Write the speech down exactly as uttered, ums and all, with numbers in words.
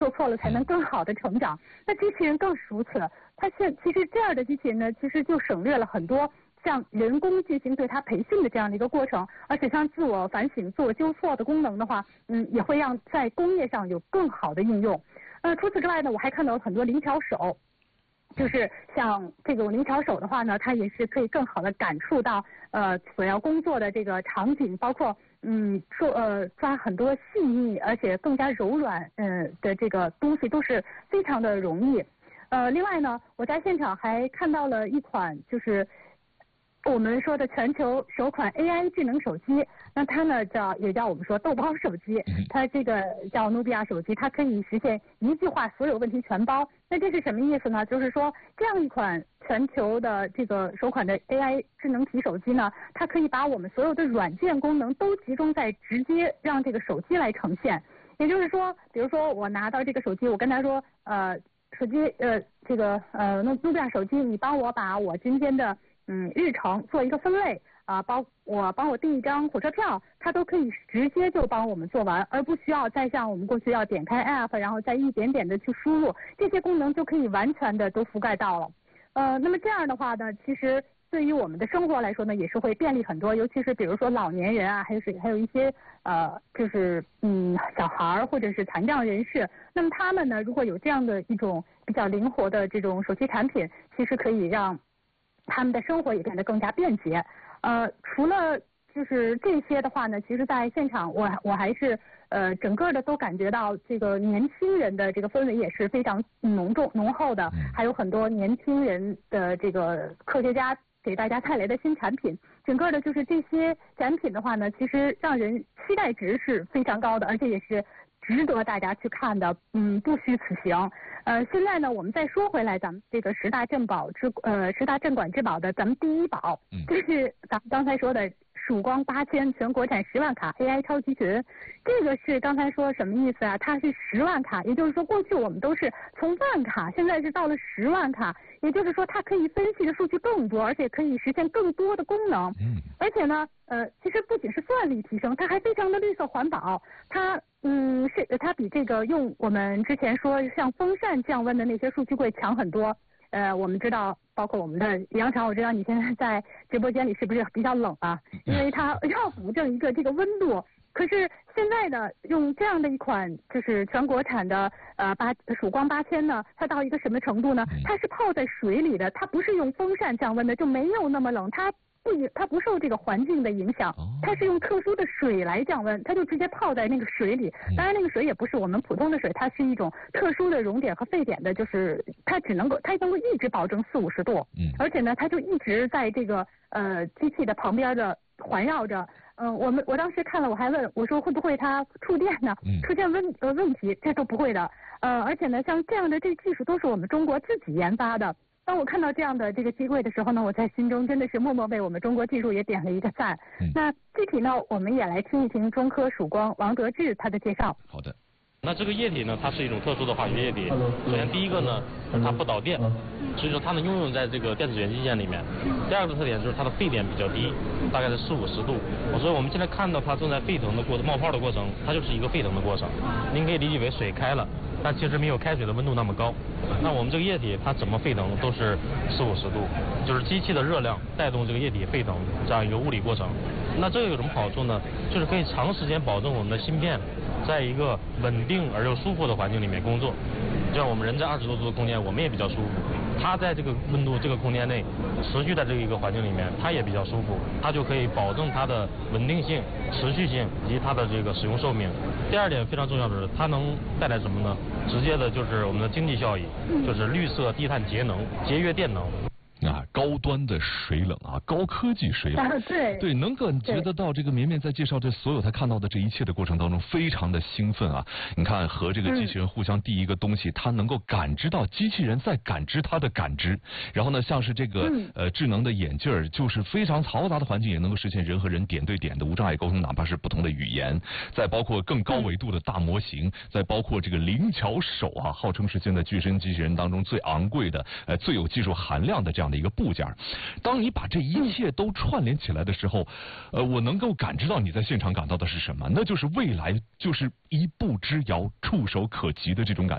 做错了才能更好的成长。那机器人更是如此，它现其实这样的机器人呢，其实就省略了很多像人工进行对它培训的这样的一个过程，而且像自我反省、自我纠错的功能的话，嗯，也会让在工业上有更好的应用。呃，除此之外呢，我还看到很多灵巧手。就是像这种灵巧手的话呢，它也是可以更好的感触到呃所要工作的这个场景，包括嗯做呃抓很多细腻而且更加柔软嗯、呃、的这个东西都是非常的容易。呃，另外呢，我在现场还看到了一款就是我们说的全球首款 A I 智能手机，那它呢叫也叫我们说豆包手机，它这个叫努比亚手机，它可以实现一句话所有问题全包。那这是什么意思呢？就是说这样一款全球的这个首款的 A I 智能体手机呢，它可以把我们所有的软件功能都集中在直接让这个手机来呈现。也就是说，比如说我拿到这个手机，我跟他说，呃，手机呃这个呃努努比亚手机，你帮我把我今天的嗯日程做一个分类啊、呃，帮我帮我订一张火车票，它都可以直接就帮我们做完，而不需要再像我们过去要点开 app， 然后再一点点的去输入，这些功能就可以完全的都覆盖到了。呃，那么这样的话呢，其实对于我们的生活来说呢，也是会便利很多，尤其是比如说老年人啊，还有是还有一些呃，就是嗯小孩儿或者是残障人士，那么他们呢，如果有这样的一种比较灵活的这种手机产品，其实可以让他们的生活也变得更加便捷。呃，除了就是这些的话呢，其实在现场我我还是呃整个的都感觉到这个年轻人的这个氛围也是非常浓重浓厚的，还有很多年轻人的这个科学家给大家带来的新产品，整个的就是这些展品的话呢，其实让人期待值是非常高的，而且也是值得大家去看的，嗯，不虚此行。呃，现在呢，我们再说回来，咱们这个十大镇宝之呃十大镇馆之宝的咱们第一宝，这是咱们刚才说的曙光八千全国产十万卡 A I 超级群。这个是刚才说什么意思啊？它是十万卡，也就是说过去我们都是从万卡，现在是到了十万卡，也就是说它可以分析的数据更多，而且可以实现更多的功能。而且呢，呃，其实不仅是算力提升，它还非常的绿色环保，它。嗯，是它比这个用我们之前说像风扇降温的那些数据柜强很多。呃，我们知道，包括我们的杨常，我知道你现在在直播间里是不是比较冷啊？因为它要保证一个这个温度。可是现在呢，用这样的一款就是全国产的呃八曙光八千呢，它到一个什么程度呢？它是泡在水里的，它不是用风扇降温的，就没有那么冷。它不，它不受这个环境的影响，它是用特殊的水来降温，它就直接泡在那个水里。当然，那个水也不是我们普通的水，它是一种特殊的熔点和沸点的，就是它只能够，它能够一直保证四五十度，嗯，而且呢，它就一直在这个呃机器的旁边的环绕着。嗯、呃，我们我当时看了，我还问我说会不会它触电呢？出现问呃问题，这都不会的。呃，而且呢，像这样的这个技术都是我们中国自己研发的。当我看到这样的这个机柜的时候呢，我在心中真的是默默为我们中国技术也点了一个赞。嗯、那具体呢，我们也来听一听中科曙光王德志他的介绍。 好的。那这个液体呢，它是一种特殊的化学液体。首先第一个呢，它不导电，所以说它能应用在这个电子元器件里面。第二个特点就是它的沸点比较低，大概是四五十度。所以我们现在看到它正在沸腾的过冒泡的过程，它就是一个沸腾的过程。您可以理解为水开了，但其实没有开水的温度那么高。那我们这个液体它怎么沸腾都是四五十度，就是机器的热量带动这个液体沸腾这样一个物理过程。那这个有什么好处呢？就是可以长时间保证我们的芯片在一个稳定而又舒服的环境里面工作。就像我们人在二十多度的空间，我们也比较舒服。它在这个温度、这个空间内持续在这一个环境里面，它也比较舒服，它就可以保证它的稳定性、持续性以及它的这个使用寿命。第二点非常重要的是，它能带来什么呢？直接的就是我们的经济效益，就是绿色、低碳、节能、节约电能。 啊，高端的水冷啊，高科技水冷， 啊、对对，能感觉得到这个绵绵在介绍这所有他看到的这一切的过程当中，非常的兴奋啊！你看，和这个机器人互相递一个东西，它、嗯、能够感知到机器人在感知它的感知，然后呢，像是这个、嗯、呃智能的眼镜儿，就是非常嘈杂的环境也能够实现人和人点对点的无障碍沟通，哪怕是不同的语言。再包括更高维度的大模型，嗯、再包括这个灵巧手啊，号称是现在巨身机器人当中最昂贵的、呃最有技术含量的这样的一个部件。当你把这一切都串联起来的时候，呃，我能够感知到你在现场感到的是什么？那就是未来就是一步之遥、触手可及的这种感觉。